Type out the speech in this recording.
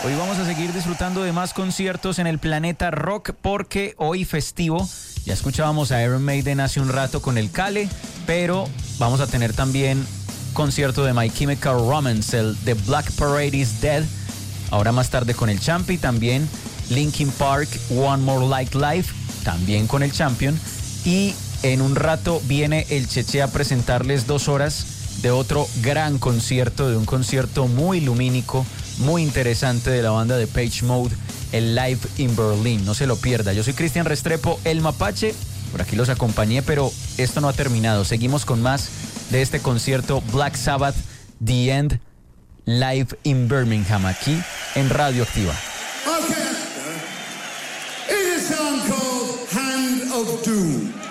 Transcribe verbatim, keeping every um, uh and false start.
Hoy vamos a seguir disfrutando de más conciertos en el Planeta Rock porque hoy festivo. Ya escuchábamos a Iron Maiden hace un rato con el Cale, pero vamos a tener también concierto de My Chemical Romance, el The Black Parade is Dead. Ahora más tarde con el Champi, también Linkin Park, One More Like Life, también con el Champion. Y en un rato viene el Cheche a presentarles dos horas de otro gran concierto, de un concierto muy lumínico, muy interesante de la banda de Page Mode, el Live in Berlin. No se lo pierda. Yo soy Cristian Restrepo, el Mapache. Por aquí los acompañé, pero esto no ha terminado. Seguimos con más de este concierto Black Sabbath, The End, Live in Birmingham, aquí en Radio Activa. Okay. It is a song called Hand of Doom.